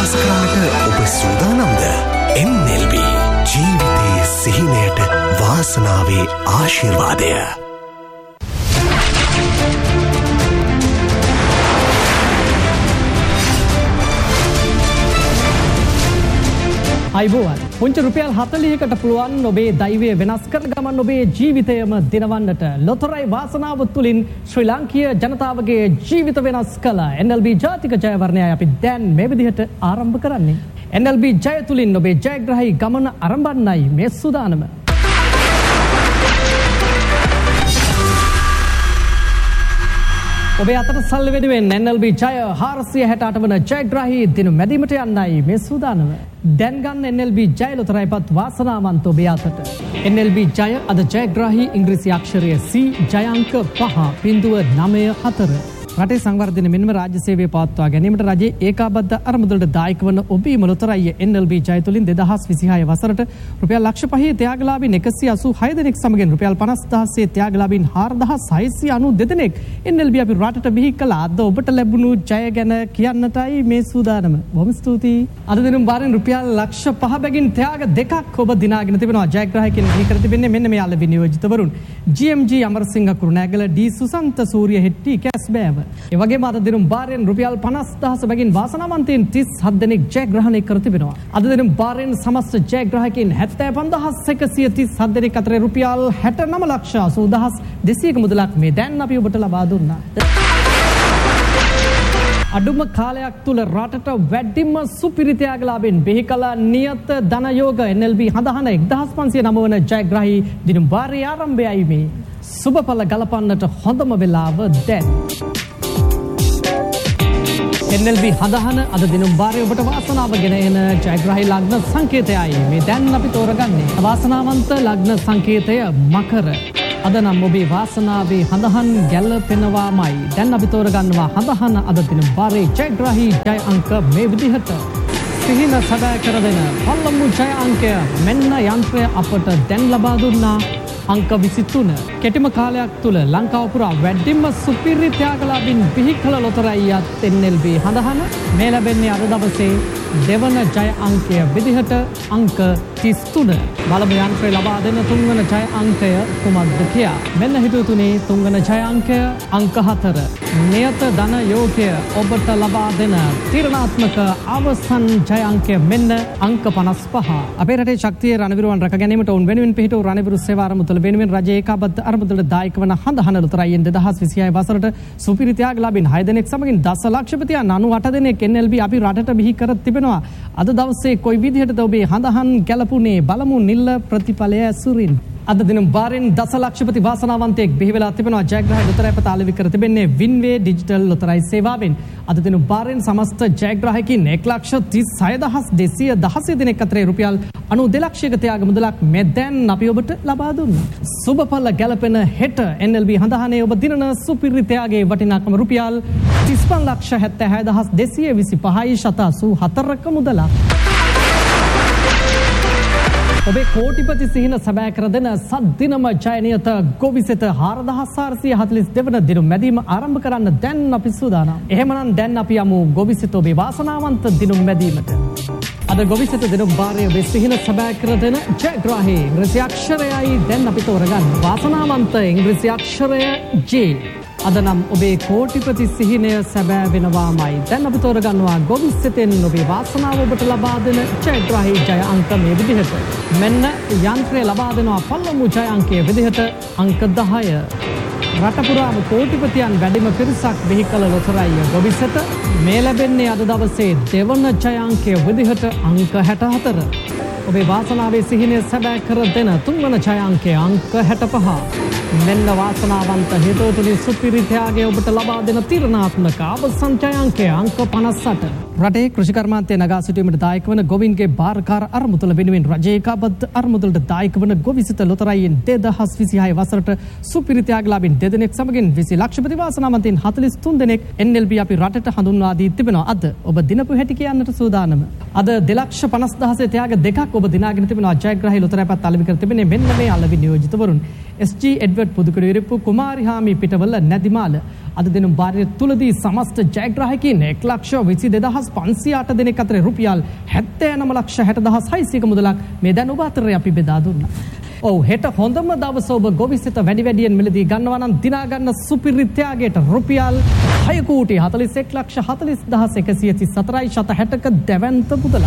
විශ්වාස කරන්නට ඔබ සූදානම්ද? NLB ජීවිතයේ සිහිනයට වාසනාවේ ආශිර්වාදය. අයිබෝවන් පුංචි රුපියල් 40කට පුළුවන් ඔබේ දෛවය වෙනස් කර ගමන් ඔබේ ජීවිතයම දිනවන්නට ලොතරැයි වාසනාව තුලින් ශ්‍රී ලාංකීය ජනතාවගේ ජීවිත වෙනස් කළ NLB ජාතික ජයවර්ණයයි අපි දැන් මේ විදිහට ආරම්භ කරන්නේ. NLB ජය තුලින් ඔබේ ජයග්‍රහී ගමන ආරම්භන්නයි මේ සූදානම. ඔබේ අතට සල්ලි වෙනුවෙන් NLB ජය 468 වන ජයග්‍රහී දිනු මැදීමට යන්නයි මේ සූදානම. දැන් ගන්න NLB ජය ලොතරැයිපත් වාසනාවන්ත ඔබේ අතට. NLB ජය අද ජයග්‍රහී ඉංග්‍රීසි අක්ෂරය C ජය අංක 5.94. රටේ සංවර්ධන මෙන්ම රාජ්‍ය සේවය පවත්වා ගැනීමට රජයේ ඒකාබද්ධ අරමුදලට දායක වන ඔබීම ලොතරැයි NLB ජය තුලින් 2026 වසරට රුපියල් ලක්ෂ 5 ත්‍යාගලාභීන් 186 දෙනෙක් සමගින් රුපියල් 50000 ත්‍යාගලාභීන් 4692 දෙනෙක් NLB අපි රටට බිහි කළා. අද ඔබට ලැබුණු ජය ගැන කියන්නටයි මේ සූදානම. බොහොම ස්තුතියි. අද දිනුම් බාරෙන් රුපියල් ලක්ෂ 5 බැගින් ත්‍යාග දෙකක් ඔබ දිනාගෙන තිබෙනවා. ජයග්‍රාහකයන් බිහි කර තිබෙන්නේ මෙන්න මේ අලෙවි නියෝජිතවරුන්. GMG අමරසිංහ කුරුණෑගල, D සුසන්ත සූරිය හෙට්ටි කැස්බෑව. ඒ වගේම අද දිනුම් බාරෙන් රුපියල් 50000 බැගින් වාසනාවන්තයින් 37 දෙනෙක් ජයග්‍රහණය කර තිබෙනවා. අද දිනුම් බාරෙන් සමස්ත ජයග්‍රාහකයන් 75137 දෙනෙක් අතර රුපියල් 69,80,200ක මුදලක් මේ දැන් අපි ඔබට ලබා දුන්නා. අඩුම කාලයක් තුල රටට වැඩිම සුපිරි ත්‍යාගලාභීන් බිහි කළ නියත ධනයෝග NLB හඳහන 1509 වන ජයග්‍රහී දිනුම් බාරේ ආරම්භයයි මේ. සුබඵල ගලපන්නට හොඳම වෙලාව දැන්. NLB හඳහන අද දිනුම් බාරේ ඔබට වාසනාව ගෙන එන ජයග්‍රහී ලග්න සංකේතයයි මේ දැන් අපි තෝරගන්නේ. වාසනාවන්ත ලග්න සංකේතය මකර. අද නම් ඔබේ වාසනාවේ හඳහන් ගැලපෙනවාමයි. දැන් අපි තෝරගන්නවා හඳහන අද දිනුම් බාරේ ජයග්‍රහී ජය අංක මේ විදිහට. සිහින සබෑ කර දෙන පළමු ජය අංකය මෙන්න යන්ත්‍රය අපට දැන් ලබා දුන්නා. අංක 23. කෙටිම කාලයක් තුල ලංකාව පුරා වැඩිම සුපිරි ත්‍යාගලාභීන් බිහි කළ ලොතරැයියත් NLB හඳහන මේ ලැබෙන්නේ අද දවසේ දෙවන ජය අංකය විදිහට අංක 33. බලමු යන්ත්‍රය ලබා දෙන තුන්වන ජය අංකය කුමක්ද කියා. මෙන්න හිතුව තුනේ තුන්වන ජය අංකය අංක 4. නියත ධන යෝගය ඔබට ලබා දෙන තීරණාත්මක අවසන් ජය අංකය මෙන්න අංක 55. අපේ රටේ ශක්තිය රණවිරුවන් රැක ගැනීමට උන් වෙනුවෙන් පිහිටු රණවිරු සේවා අරමුදල වෙනුවෙන් රජයේ ඒකාබද්ධ අරමුදලට දායක වන හඳහන ලොතරැයින් 2026 වසරට සුපිරි ත්‍යාගලාභීන් 6 දෙනෙක් සමගින් දසලක්ෂපතියන් 98 දෙනෙක් NLB අපි රටට බිහි කර තිබෙනවා. අද දවසේ කොයි විදිහටද ඔබේ හඳහන් ගැලපුණේ බලමු නිල්ල ප්‍රතිඵලය ඇසුරින්. අද දිනම් බාරෙන් දසලක්ෂපති වාසනාවන්තයෙක් බිහි වෙලා තිබෙනවා. ජයග්‍රහී ලොතරැයිපත ආලෙවි කර තිබෙන්නේ වින්වේ ඩිජිටල් ලොතරැයි සේවාවෙන්. අද දිනම් බාරෙන් සමස්ත ජයග්‍රාහකයන් 1,36,216 දෙනෙක් අතරේ රුපියල් 92 ලක්ෂයක ත්‍යාග මුදලක් මේ දැන් අපි ඔබට ලබා දුන්නා. සුබඵල ගැලපෙන හෙට NLB හඳහනේ ඔබ දිනන සුපිරි ත්‍යාගයේ වටිනාකම රුපියල් 35,76,225.84ක මුදලක්. ඔබේ කෝටිපති සිහින සැබෑ කර දෙන සද්දිනම ජයනියත ගොවිසෙත 4442 වන දින මැදීම ආරම්භ කරන්න දැන් අපි සූදානම්. එහෙමනම් දැන් අපි යමු ගොවිසෙත ඔබේ වාසනාවන්ත දින මැදීමට. අද ගොවිසෙත දින බාරයේ ඔබේ සිහින සැබෑ කර දෙන ජයග්‍රාහී ඉංග්‍රීසි අක්ෂරයයි දැන් අපි තෝරගන්නේ. වාසනාවන්ත ඉංග්‍රීසි අක්ෂරය J. අද නම් ඔබේ කෝටිපති සිහිනය සැබෑ වෙනවාමයි. දැන් අපි තෝරගන්නවා ගොවිසෙතෙන් ඔබේ වාසනාව ඔබට ලබා දෙන ජයග්‍රාහී ජය අංක මේ විදිහට. මෙන්න යන්ත්‍රය ලබා දෙනවා පළමු ජය අංකය විදිහට අංක 10. රට පුරාම කෝටිපතියන් වැඩිම පිරිසක් බිහි කළ ලොතරැයිය ගොවිසෙත මේ ලැබෙන්නේ අද දවසේ දෙවන ජය අංකය විදිහට අංක 64. ඔබේ වාසනාවේ සිහිනය සැබෑ කර දෙන තුන්වන ජය අංකය අංක 65. මෙන්න වාසනාවන්ත හේතුතුලින් සුපිරි ත්‍යාගය ඔබට ලබා දෙන තීරණාත්මක අවසන් ජය අංකය අංක 58. රටේ කෘෂිකර්මාන්තය නගා සිටීමට දායක වන ගොවින්ගේ භාරකාර අරමුදල වෙනුවෙන් රජයේ ඒකාබද්ධ අරමුදලට දායක වන ගොවිසිත ලොතරැයින් 2026 වසරට සුපිරි ත්‍යාගලාභීන් 2 දෙනෙක් සමගින් 20 ලක්ෂපති වාසනාවන්තයින් 43 දෙනෙක් NLB අපි රටට හඳුන්වා දී තිබෙනවා. අද ඔබ දිනපු හැටි කියන්නට සූදානම. අද 2,50,000 ත්‍යාග දෙකක් ඔබ දිනාගෙන තිබෙනවා. ජයග්‍රාහී ලොතරැයිපත් අලෙවි කර තිබෙන්නේ මෙන්න මේ අලෙවි නියෝජිතවරුන්. SG එඩ්වර්ඩ් පුදුකඩවිරිප්පු කුමාරිහාමි පිටවල නැදිමාල අද දින බාරය තුලදී සමස්ත ජයග්‍රාහකයින් 1,22,508 දෙනෙක් අතර රුපියල් 79,60,600ක මුදලක් මේ දැන් ඔබ අතරේ අපි බෙදා දුන්නා. ඔව් හෙට හොඳම දවස ඔබ ගොවිසිත වැඩි වැඩියෙන් මිලදී ගන්නවා නම් දිනා ගන්න සුපිරි ත්‍යාගයට රුපියල් 6,41,40,134යි දැවැන්ත මුදලක්.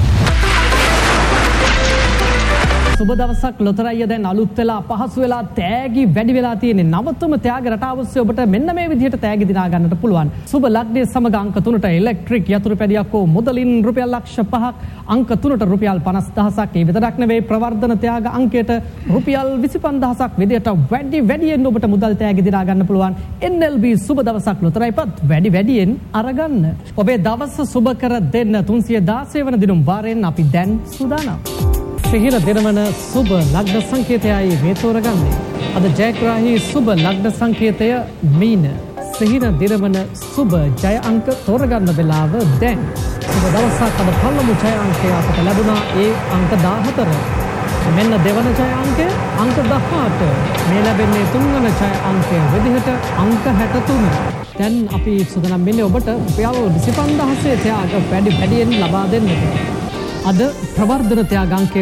සුබ දවසක් ලොතරැයිය දැන් අලුත් වෙලා පහසු වෙලා තෑගි වැඩි වෙලා තියෙන්නේ. නවතම තෑගි රටාව ඔස්සේ ඔබට මෙන්න මේ විදිහට තෑගි දිනා ගන්නට පුළුවන්. සුබ ලග්නයේ සමග අංක 3ට ඉලෙක්ට්‍රික් යතුරු පැදියක් හෝ මුදලින් රුපියල් ලක්ෂ 5ක් අංක 3ට රුපියල් 50,000ක් ඒ විතරක් නෙවෙයි ප්‍රවර්ධන තෑග අංකයට රුපියල් 25,000ක් විදිහට වැඩියෙන් ඔබට මුදල් තෑගි දිනා ගන්න පුළුවන්. NLB සුබ දවසක් ලොතරැයිපත් වැඩියෙන් අරගන්න. ඔබේ දවස සුබ කර දෙන්න 316 වන දිනුම් වාරයෙන් අපි දැන් සූදානම්. සිහින දිනවන සුබ ලග්න සංකේතයයි මේ තෝරගන්නේ. අද ජයග්‍රාහී සුබ ලග්න සංකේතය මීන. සිහින දිනවන සුබ ජය අංක තෝරගන්න වෙලාව දැන්. සුබ දවසක් අද පළමු ජය අංකය අපට ලැබුණා ඒ අංක 14. මෙන්න දෙවන ජය අංකය අංක 18. මේ ලැබෙන්නේ තුන්වන ජය අංකය විදිහට අංක 63. දැන් අපි සූදානම් වෙන්නේ ඔබට රුපියල් 25,000 ත්‍යාග වැඩියෙන් ලබා දෙන්නට. අද ප්‍රවර්ධන ත්‍යාගාංකය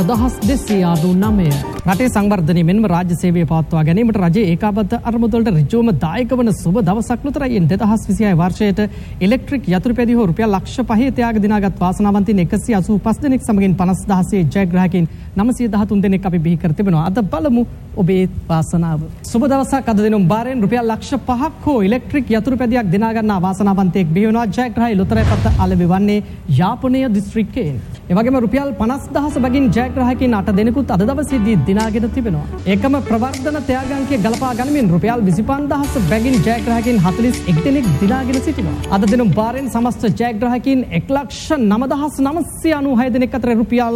8,299. රටේ සංවර්ධනය මෙන්ම රාජ්‍ය සේවය පවත්වා ගැනීමට රජයේ ඒකාබද්ධ අරමුදලට ඍජුවම දායක වන සුබ දවසක් ලොතරැයින් 2026 වර්ෂයට ඉලෙක්ට්‍රික් යතුරු පැදි හෝ රුපියල් ලක්ෂ 5 ත්‍යාග දිනාගත් වාසනාවන්තයින් 185 දෙනෙක් සමගින් 50,000 ජයග්‍රාහකයින් 913 දෙනෙක් අපි බිහි කර තිබෙනවා. අද බලමු ඔබේ වාසනාව. සුබ දවසක් අද දිනුම් බාරෙන් රුපියල් ලක්ෂ 5ක් හෝ ඉලෙක්ට්‍රික් යතුරු පැදියක් දිනා ගන්නා වාසනාවන්තයෙක් බිහි වෙනවා. ජයග්‍රාහී ලොතරැයිපත් අලෙවි වන්නේ යාපනය දිස්ත්‍රික්කයෙන්. ඒ වගේම රුපියල් 50,000 බැගින් ජයග්‍රාහකයින් 8 දෙනෙකුත් අද දවසේදී දිනාගෙන තිබෙනවා. ඒකම ප්‍රවර්ධන ත්‍යාගාංකය ගලපා ගනිමින් රුපියල් 25,000 බැගින් ජයග්‍රාහකයින් 41 දෙනෙක් දිනාගෙන සිටිනවා. අද දිනුම් බාරෙන් සමස්ත ජයග්‍රාහකයින් 1,09,996 දෙනෙක් අතර රුපියල්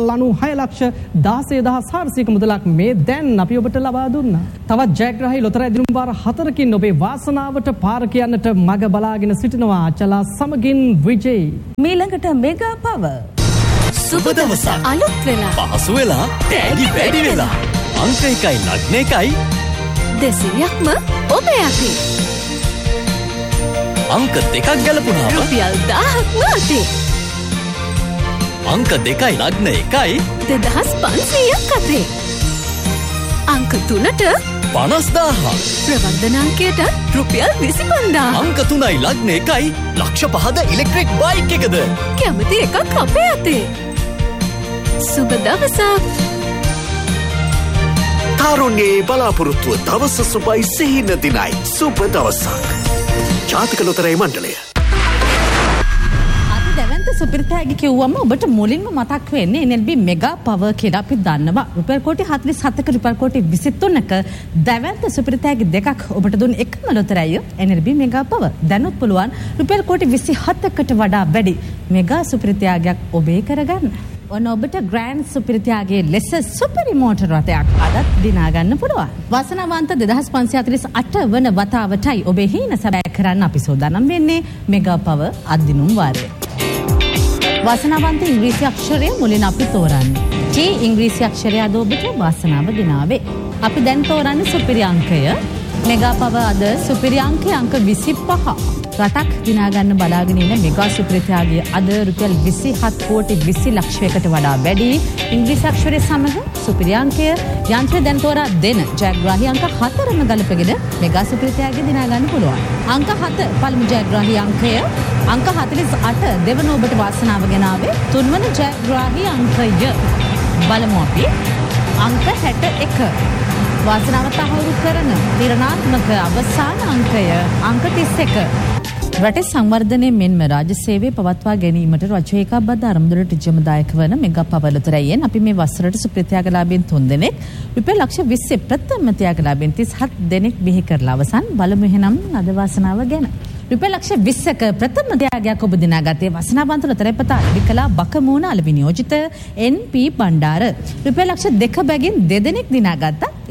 96,16,400ක මුදලක් මේ දැන් අපි ඔබට ලබා දුන්නා. තවත් ජයග්‍රාහී ලොතරැයි දිනුම් බාර 4කින් ඔබේ වාසනාවට පාර කියන්නට මඟ බලාගෙන සිටිනවා. අචලා සමගින් විජේ. මීළඟට මෙගා පවර් සුබ දවසක් අලුත් වෙලා පහසු වෙලා තෑගි වැඩි වෙලා අංක 1යි ලග්න 1යි 200ක්ම ඔබේ අතේ අංක 2ක් ගැලපුණාම රුපියල් 1000ක්ම අතේ අංක 2යි ලග්න 1යි 2500ක් අතේ අංක 3ට 50,000 ප්‍රවර්ධන අංකයට රුපියල් 25,000 අංක 3යි ලග්න 1යි ලක්ෂ 5ද ඉලෙක්ට්‍රික් බයික් එකද කැමති එකක් අපේ අතේ සුබ දවසක් තරුණයේ බලාපොරොත්තුව දවස සුබයි සිහින දිනයි සුබ දවසක් ජාතික ලොතරැයි මණ්ඩලය. අද දැවැන්ත සුපිරිතෑගි කිව්වම ඔබට මුලින්ම මතක් වෙන්නේ NLB මෙගා පවර් කියලා අපි දන්නවා. රුපියල් කෝටි 47ක රුපියල් කෝටි 23ක දැවැන්ත සුපිරිතෑගි දෙකක් ඔබට දුන්න එකම ලොතරැයිය NLB මෙගා පවර්. දැනුත් පුළුවන් රුපියල් කෝටි 27කට වඩා වැඩි මෙගා සුපිරිතෑගයක් ඔබේ කරගන්න. ඔන්න ඔබට ග්‍රෑන්ඩ් සුපිරිතයාගේ ලෙස සුපිරි මෝටර් රථයක් අදත් දිනා ගන්න පුළුවන්. වාසනාවන්ත 2548 වන වතාවටයි ඔබේ හීන සැබෑ කරන්න අපි සූදානම් වෙන්නේ මෙගා පවර් අද්දිනුම් වාරය. වාසනාවන්ත ඉංග්‍රීසි අක්ෂරය මුලින් අපි තෝරන්නේ. T ඉංග්‍රීසි අක්ෂරය අද ඔබට වාසනාව ගෙනාවේ. අපි දැන් තෝරන්නේ සුපිරි අංකය. මෙගා පවර් අද සුපිරි අංකය අංක 25. රටක් දිනා ගන්න බලාගෙන ඉන්න මෙගා සුපිරිතයාගේ අද රුපියල් 27 කෝටි 20 ලක්ෂයකට වඩා වැඩි ඉංග්‍රීසි අක්ෂරය සමග සුපිරි අංකය යන්ත්‍රය දැන් තෝරා දෙන ජයග්‍රාහී අංක 4ම ගලපගෙන මෙගා සුපිරිතයාගේ දිනා ගන්න පුළුවන්. අංක 7 පළමු ජයග්‍රාහී අංකය අංක 48 දෙවන ඔබට වාසනාව ගෙනාවේ තුන්වන ජයග්‍රාහී අංකය. බලමු අපි අංක 61 වාසනාව තහවුරු කරන විරණාත්මක අවසාන අංකය අංක 31. රටේ සංවර්ධනය මෙන්ම රාජ්‍ය සේවය පවත්වා ගැනීමට රජයේ ඒකාබද්ධ අරමුදලට ජමදායක වන මෙගා පවර් ලොතරැයියෙන් අපි මේ වසරට සුපිරිත්‍යාගලාභීන් 3 දෙනෙක් රුපියල් ලක්ෂ 20 ප්‍රථම ත්‍යාගලාභීන් 37 දෙනෙක් බිහි කරලා අවසන්. බලමු එහෙනම් අද වාසනාව ගැන. රුපියල් ලක්ෂ 20ක ප්‍රථම ත්‍යාගයක් ඔබ දිනාගත්තේ වාසනාවන්ත ලොතරැයිපත අලවිකලා බකමූණ අලවි නියෝජිත NP බණ්ඩාර. රුපියල් ලක්ෂ 2 බැගින් 2 දෙනෙක් දිනාගත්තා.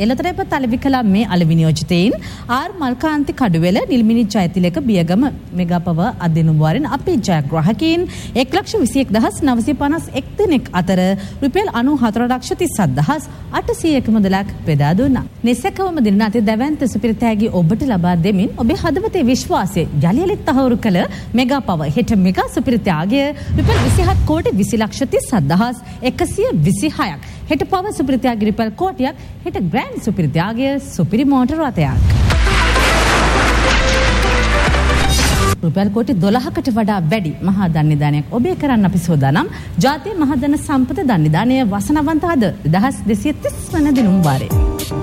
එළතරප තලවි කලා මේ අලවිනියෝජිතයින් ආර් මල්කාන්ති කඩුවෙල නිල්මිනි ජයතිලක බියගම මෙගාපව අදිනුම්වාරෙන් අපේ ජයග්‍රාහකයින් 1,21,951 දෙනෙක් අතර රුපියල් 94,37,800ක මුදලක් බෙදා දුන්නා. නිසකවම දින අතේ දැවැන්ත සුපිරිතෑගි ඔබට ලබා දෙමින් ඔබේ හදවතේ විශ්වාසය යලියලිත් තහවුරු කළ මෙගාපව හෙට මෙගා සුපිරිතෑගය රුපියල් 27 කෝටි 20,37,126ක්. හෙට පව සුපිරිතෑගි රුපියල් කෝටියක්. හෙට ග්‍රෑන්ඩ් සුපිරිතෑගය සුපිරි මෝටර රථයක්. රුපියල් කෝටි 12කට වඩා වැඩි මහා ධනනිදානයක් ඔබේ කරන්න අපි සෝදානම්. ජාතිය මහා ධන සම්පත ධනනිදානය වසනවන්ත අද 2230 වන දිනුම් වාරේ.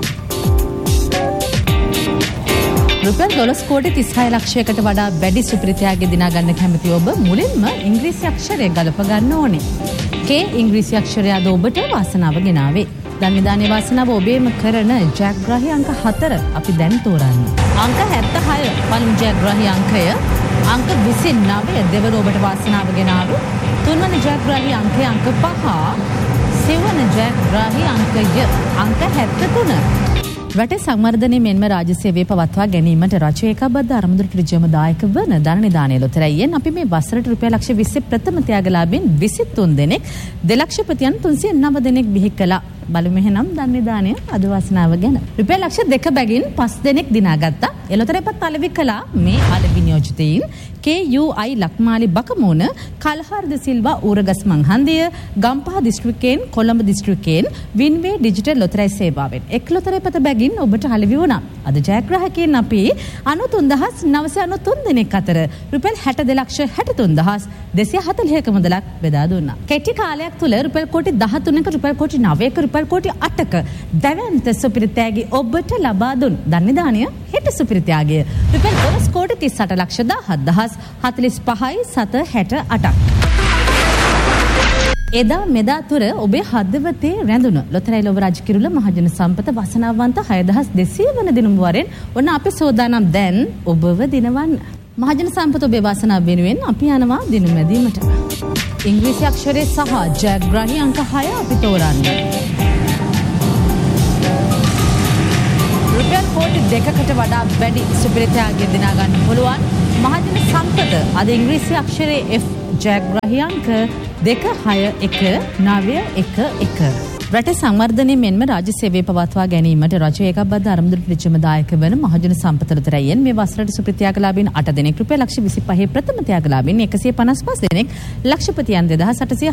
රුපියල් 12 කෝටි 36 ලක්ෂයකට වඩා වැඩි සුපිරිතයාගේ දිනා ගන්න කැමති ඔබ මුලින්ම ඉංග්‍රීසි අක්ෂරය ගලප ගන්න ඕනේ. K ඉංග්‍රීසි අක්ෂරය අද ඔබට වාසනාව ගෙනාවේ. ධනනිදානයේ වාසනාව ඔබේම කරන ජයග්‍රාහී අංක 4 අපි දැන් තෝරන්නේ. අංක 76 පළමු ජයග්‍රාහී අංකය, අංක 29 දෙවන ඔබට වාසනාව ගෙනාවු. තුන්වන ජයග්‍රාහී අංකය අංක 5, සෙවන ජයග්‍රාහී අංකය අංක 73. රටේ සංවර්ධනයේ මෙන්ම රාජ්‍ය සේවය පවත්වා ගැනීමට රජයේකබද්ධ අරමුදලට ඍජුවම දායක වන ධනනිදානය ලොතරැයියෙන් අපි මේ වසරට රුපියල් ලක්ෂ 20 ප්‍රථම ත්‍යාගලාභීන් 23 දෙනෙක්, දෙලක්ෂපතියන් 309 දෙනෙක් බිහි කළා. බලමු එහෙනම් ධනනිදානය අද වාසනාව ගැන. රුපියල් ලක්ෂ 2 බැගින් 5 දෙනෙක් දිනාගත්තා. එළතරපත් අලෙවි කළා මේ අලෙවි නියෝජිතයින් KUI ලක්මාලි බකමූන, කල්හර්ද සිල්වා ඌරගස් මංහන්දිය, ගම්පහ දිස්ත්‍රික්කයෙන් කොළඹ දිස්ත්‍රික්කයෙන් වින්වේ ඩිජිටල් ලොතරැයි සේවාවෙන් එක් ලොතරැපත බැගින් ඔබට අලෙවි වුණා. අද ජයග්‍රාහකයන් අපි 93,993 දෙනෙක් අතර රුපියල් 62,63,240ක මුදලක් බෙදා දුන්නා. කෙටි කාලයක් තුල රුපියල් කෝටි 13ක, රුපියල් කෝටි 9ක, රුපියල් කෝටි 8ක දැවැන්ත සුපිරිතෑගි ඔබට ලබා දුන් ධනනිදානය හෙට සුපිරිතෑගය රුපියල් 12 කෝටි 38,17,45,768ක්. එදා මෙදා තුර ඔබේ හදවතේ රැඳුණු ලොතරැයි ලොව රජකිරුළ මහජන සම්පත වසනාවන්ත 6,200 වන දිනුම් වරෙන් ඔන්න අපි සෝදානම් දැන් ඔබව දිනවන්න. මහජන සම්පත ඔබේ වාසනාව වෙනුවෙන් අපි යනවා දිනුම් මැදීමට. ඉංග්‍රීසි අක්ෂරයේ සහ ජයග්‍රාහී අංක 6 අපි තෝරන්නේ. රුපියල් කෝටි 2කට වඩා වැඩි සුපිරිතයාගේ දිනා ගන්න පුළුවන් මහජන සම්පත අද ඉංග්‍රීසි අක්ෂරයේ F ජයග්‍රාහී අංක 261911. රටේ සංවර්ධනයේ මෙන්ම රාජ්‍ය සේවය පවත්වා ගැනීමට රජයේකබද්ධ අරමුදලට ඍජුවම දායක වන මහජන සම්පත ලොතරැයියෙන් මේ වසරට සුපිරිත්‍යාගලාභීන් 8 දෙනෙක්, රුපියල් ලක්ෂ 25 ප්‍රථම ත්‍යාගලාභීන් 155 දෙනෙක්, ලක්ෂපතියන් 2,800